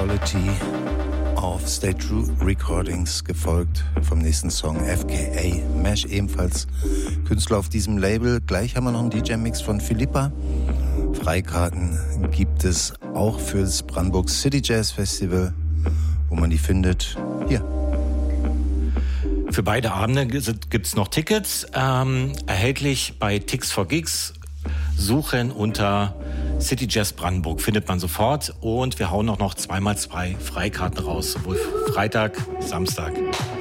Quality auf Stay True Recordings, gefolgt vom nächsten Song FKA Mesh, ebenfalls Künstler auf diesem Label. Gleich haben wir noch einen DJ-Mix von Philippa. Freikarten gibt es auch fürs Brandenburg City Jazz Festival, wo man die findet. Hier. Für beide Abende gibt es noch Tickets, erhältlich bei Tix for Gigs. Suchen unter City Jazz Brandenburg, findet man sofort. Und wir hauen auch noch 2x2 Freikarten raus, sowohl Freitag, Samstag.